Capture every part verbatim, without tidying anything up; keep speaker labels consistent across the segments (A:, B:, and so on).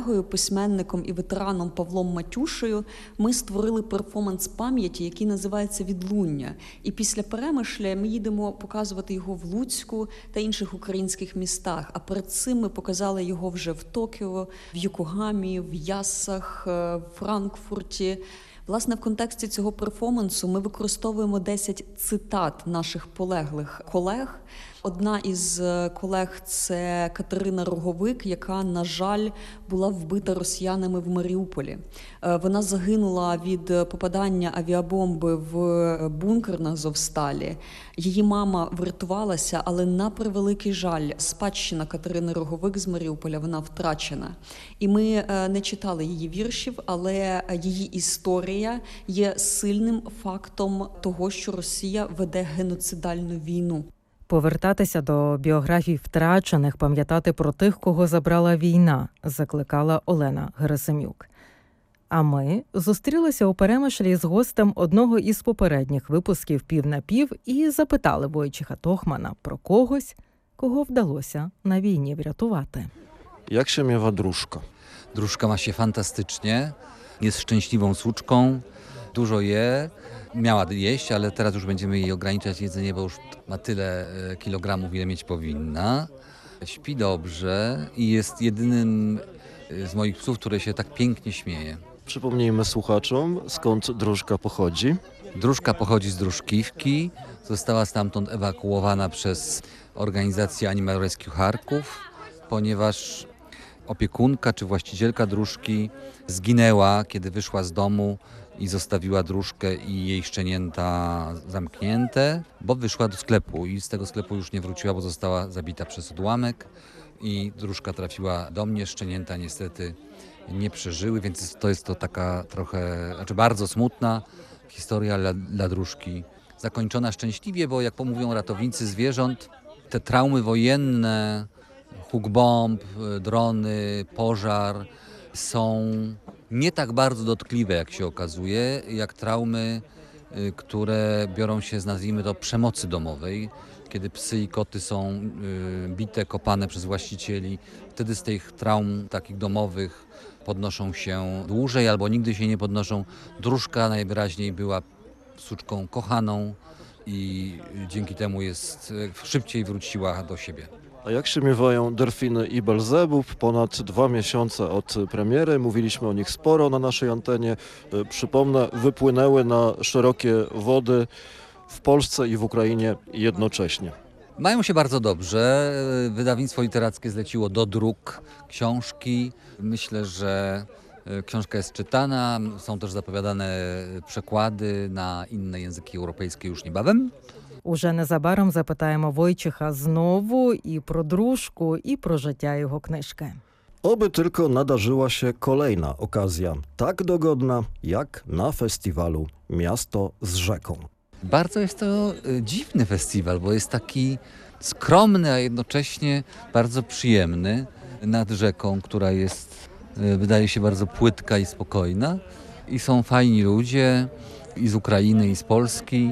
A: колегою, письменником і ветераном Павлом Матюшею ми створили перформанс пам'яті, який називається «Відлуння». І після Перемишля ми їдемо показувати його в Луцьку та інших українських містах. А перед цим ми показали його вже в Токіо, в Йокогамі, в Яссах, в Франкфурті. Власне, в контексті цього перформансу ми використовуємо десять цитат наших полеглих колег. Одна із колег – це Катерина Роговик, яка, на жаль, була вбита росіянами в Маріуполі. Вона загинула від попадання авіабомби в бункер на Азовсталі. Її мама врятувалася, але, на превеликий жаль, спадщина Катерини Роговик з Маріуполя, вона втрачена. І ми не читали її віршів, але її історія є сильним фактом того, що Росія веде геноцидальну війну.
B: Повертатися до біографій втрачених, пам'ятати про тих, кого забрала війна, закликала Олена Герасим'юк. А ми зустрілися у Перемишлі з гостем одного із попередніх випусків «Пів на пів» і запитали Войцеха Тохмана про когось, кого вдалося на війні wratować.
C: Jak się miewa dróżka?
D: Dróżka ma się fantastycznie, jest szczęśliwą suczką, dużo je. Miała jeść, ale teraz już będziemy jej ograniczać jedzenie, bo już ma tyle kilogramów, ile mieć powinna. Śpi dobrze i jest jedynym z moich psów, który się tak pięknie śmieje.
C: Przypomnijmy słuchaczom, skąd dróżka pochodzi.
D: Dróżka pochodzi z Dróżkiwki, została stamtąd ewakuowana przez organizację Animal Rescue Charków, ponieważ opiekunka czy właścicielka dróżki zginęła, kiedy wyszła z domu i zostawiła dróżkę i jej szczenięta zamknięte, bo wyszła do sklepu i z tego sklepu już nie wróciła, bo została zabita przez odłamek i dróżka trafiła do mnie. Szczenięta niestety nie przeżyły, więc to jest to taka trochę, znaczy bardzo smutna historia dla, dla dróżki. Zakończona szczęśliwie, bo jak pomówią ratownicy zwierząt, te traumy wojenne, huk bomb, drony, pożar są nie tak bardzo dotkliwe, jak się okazuje, jak traumy, które biorą się z, nazwijmy to, przemocy domowej, kiedy psy i koty są bite, kopane przez właścicieli. Wtedy z tych traum takich domowych podnoszą się dłużej albo nigdy się nie podnoszą. Dróżka najwyraźniej była suczką kochaną i dzięki temu jest, szybciej wróciła do siebie.
C: A jak się miewają delfiny i Belzebub? Ponad dwa miesiące od premiery, mówiliśmy o nich sporo na naszej antenie. Przypomnę, wypłynęły na szerokie wody w Polsce i w Ukrainie jednocześnie.
D: Mają się bardzo dobrze. Wydawnictwo literackie zleciło do druk książki. Myślę, że książka jest czytana. Są też zapowiadane przekłady na inne języki europejskie już niebawem.
B: Уже незабаром запитаємо Войцеха знову і про дружку, і про життя його книжки.
C: Oby tylko nadarzyła się kolejna okazja, tak dogodna jak na festiwalu Miasto z rzeką.
D: Bardzo jest to dziwny festiwal, bo jest taki skromny, a jednocześnie bardzo przyjemny nad rzeką, która jest, wydaje się, bardzo płytka i spokojna. I są fajni ludzie i z Ukrainy, i z Polski.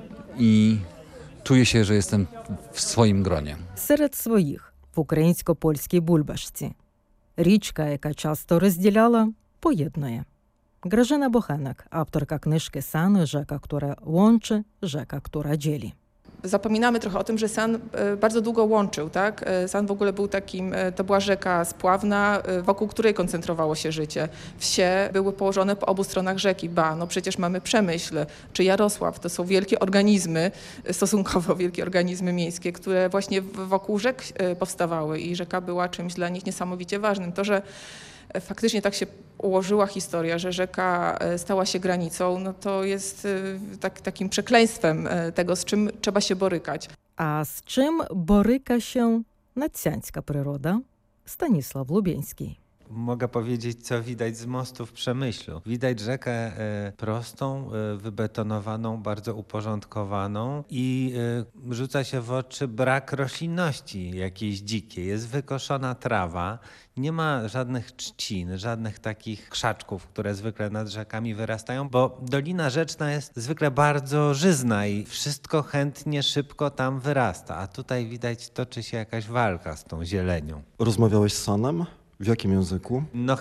D: I czuję się, że jestem w swoim gronie.
B: Серед своїх в українсько-польській бульбашці. Річка, яка часто розділяла, поєднує. Grażyna Bochenek, авторка книжки «San, rzeka, która łączy, rzeka, która dzieli».
E: Zapominamy trochę o tym, że San bardzo długo łączył, tak? San w ogóle był takim, to była rzeka spławna, wokół której koncentrowało się życie. Wsie były położone po obu stronach rzeki. Ba, no przecież mamy Przemyśl czy Jarosław. To są wielkie organizmy, stosunkowo wielkie organizmy miejskie, które właśnie wokół rzek powstawały i rzeka była czymś dla nich niesamowicie ważnym. To, że faktycznie tak się ułożyła historia, że rzeka stała się granicą, no to jest tak, takim przekleństwem tego, z czym trzeba się borykać.
B: А з чим боryka się nadsiańska przyroda? Stanisław Lubieński.
F: Mogę powiedzieć, co widać z mostu w Przemyślu. Widać rzekę e, prostą, e, wybetonowaną, bardzo uporządkowaną i e, rzuca się w oczy brak roślinności jakiejś dzikiej. Jest wykoszona trawa, nie ma żadnych trzcin, żadnych takich krzaczków, które zwykle nad rzekami wyrastają, bo Dolina Rzeczna jest zwykle bardzo żyzna i wszystko chętnie, szybko tam wyrasta, a tutaj widać, toczy się jakaś walka z tą zielenią.
C: Rozmawiałeś z Sanem? W jakim języku?
F: No